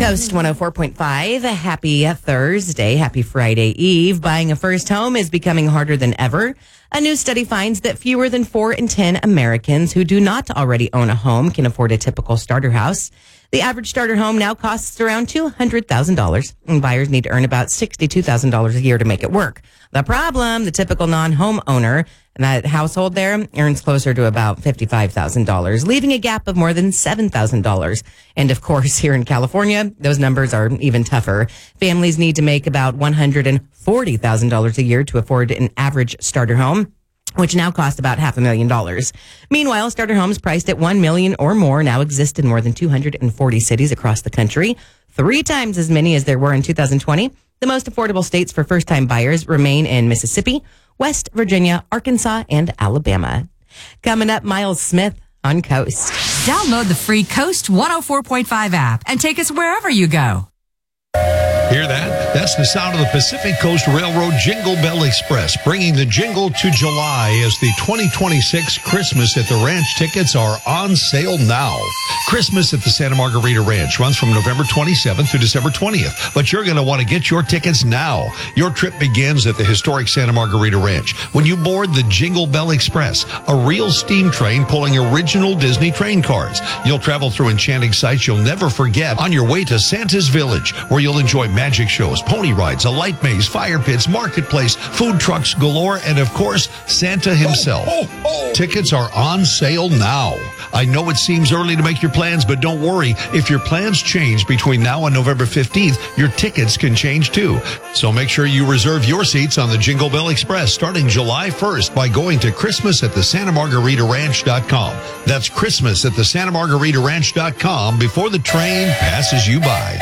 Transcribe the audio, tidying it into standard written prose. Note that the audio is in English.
Coast 104.5. Happy Thursday. Happy Friday Eve. Buying a first home is becoming harder than ever. A new study finds that fewer than 4 in 10 Americans who do not already own a home can afford a typical starter house. The average starter home now costs around $200,000, and buyers need to earn about $62,000 a year to make it work. The problem, the typical non-home owner in that household there earns closer to about $55,000, leaving a gap of more than $7,000. And of course, here in California, those numbers are even tougher. Families need to make about $140,000 a year to afford an average starter home, which now cost about $500,000. Meanwhile, starter homes priced at $1 million or more now exist in more than 240 cities across the country, 3 times as many as there were in 2020. The most affordable states for first-time buyers remain in Mississippi, West Virginia, Arkansas, and Alabama. Coming up, Miles Smith on Coast. Download the free Coast 104.5 app and take us wherever you go. Hear that? That's the sound of the Pacific Coast Railroad Jingle Bell Express, bringing the jingle to July as the 2026 Christmas at the Ranch tickets are on sale now. Christmas at the Santa Margarita Ranch runs from November 27th through December 20th, but you're going to want to get your tickets now. Your trip begins at the historic Santa Margarita Ranch when you board the Jingle Bell Express, a real steam train pulling original Disney train cars. You'll travel through enchanting sights you'll never forget on your way to Santa's Village, where you'll enjoy magic shows, pony rides, a light maze, fire pits, marketplace, food trucks galore, and of course, Santa himself. Tickets are on sale now. I know it seems early to make your plans, but don't worry. If your plans change between now and November 15th, your tickets can change too. So make sure you reserve your seats on the Jingle Bell Express starting July 1st by going to christmasatthesantamargaritaranch.com. That's christmasatthesantamargaritaranch.com before the train passes you by.